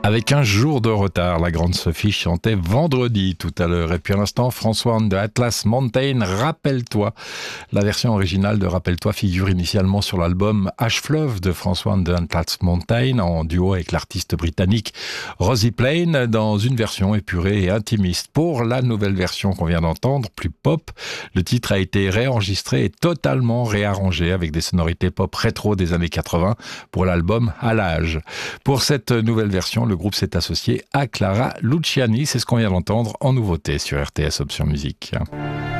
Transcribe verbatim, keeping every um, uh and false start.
Avec un jour de retard, la grande Sophie chantait vendredi tout à l'heure. Et puis à l'instant, François de Atlas Mountain, Rappelle-toi. La version originale de Rappelle-toi figure initialement sur l'album H-Fleuve de François de Atlas Mountain, en duo avec l'artiste britannique Rosie Plain, dans une version épurée et intimiste. Pour la nouvelle version qu'on vient d'entendre, plus pop, le titre a été réenregistré et totalement réarrangé avec des sonorités pop rétro des années quatre-vingts pour l'album À l'âge. Pour cette nouvelle version, le groupe s'est associé à Clara Luciani. C'est ce qu'on vient d'entendre en nouveauté sur R T S Option Musique.